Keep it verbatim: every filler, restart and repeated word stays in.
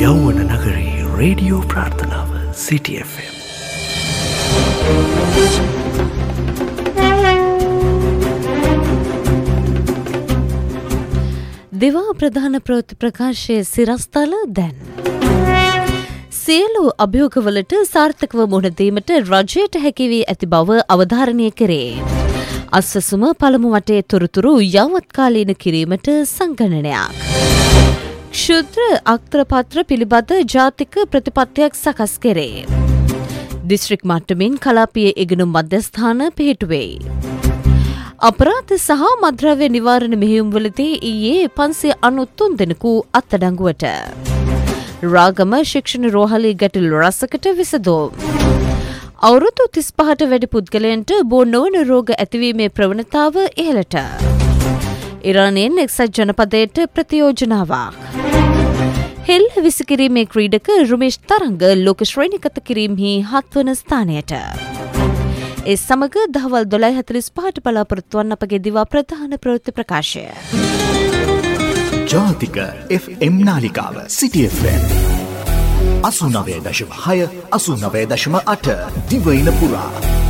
යෞවන නගරේ රේඩියෝ ප්‍රාර්ථනාව සිටි එෆ් එම්. දිවා ප්‍රධාන ප්‍රවෘත්ති ප්‍රකාශයේ සිරස්තල දැන්. සියලු අභියෝගවලට සාර්ථකව මුහුණ දීමට රජයට හැකි වී ඇති බව අවධාරණය කරේ. අස්වැසුම පළමු වටේ තොරතුරු යාවත්කාලීන කිරීමට සංගණනයක්. ක්ෂුද්‍ර අක්තරපත්‍ර පිළිබඳ ජාතික ප්‍රතිපත්තියක් සකස් කෙරේ. දිස්ත්‍රික් මට්ටමින් කලාපීය ඉගෙනුම් මධ්‍යස්ථාන පිහිටුවේ. අපරාධ සහ මද්‍රව්‍ය නිවාරණ මෙහෙයුම්වලදී ඊයේ පන්සිය අනූතුන් දෙනෙකු අත්අඩංගුවට. රාගම ශික්ෂණ රෝහලේ ගැටලු රසකට විසඳුම්. අවුරුදු තිස්පහට වැඩි පුද්ගලයන්ට බෝ නොවන රෝග ඇතිවීමේ ප්‍රවණතාව ඉහළට. ඉරානයෙන් එක්සත් ජනපදයට ප්‍රතියෝජනාවක්. හෙල් විසිකිරීමේ ක්‍රීඩක රුමේෂ් තරංග ලෝක ශ්‍රේණිගත කිරීමෙහි හත්වන ස්ථානයට. ඒ සමග දහවල් දොළහ හතළිස් පහට බලාපොරොත්තු වන අපගේ දිවා ප්‍රධාන ප්‍රවෘත්ති ප්‍රකාශය. ජාතික එෆ් එම් නාලිකාව සිටි එෆ් එම් අසූ නවය දශම හය අසූ නවය දශම අට දිවයින පුරා